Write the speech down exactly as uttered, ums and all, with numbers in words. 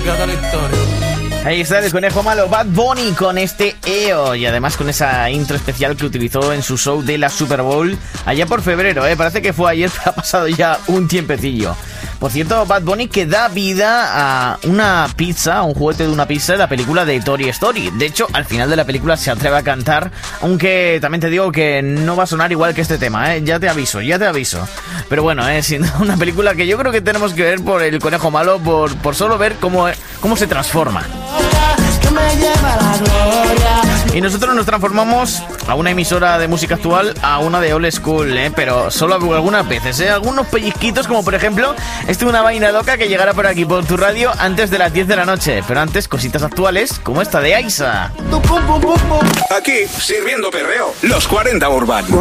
Ahí está el conejo malo Bad Bunny con este E O y además con esa intro especial que utilizó en su show de la Super Bowl allá por febrero, ¿eh? Parece que fue ayer, pero ha pasado ya un tiempecillo. Por cierto, Bad Bunny que da vida a una pizza, a un juguete de una pizza de la película de Toy Story. De hecho, al final de la película se atreve a cantar, aunque también te digo que no va a sonar igual que este tema, ¿eh? Ya te aviso, ya te aviso. Pero bueno, es ¿eh? una película que yo creo que tenemos que ver por el conejo malo, por, por solo ver cómo, cómo se transforma. Y nosotros nos transformamos a una emisora de música actual a una de old school, ¿eh? Pero solo algunas veces, ¿eh? Algunos pellizquitos, como por ejemplo, esto es una vaina loca que llegará por aquí, por tu radio, antes de las diez de la noche. Pero antes, cositas actuales, como esta de Aiza. Aquí, sirviendo perreo, los cuarenta Urban.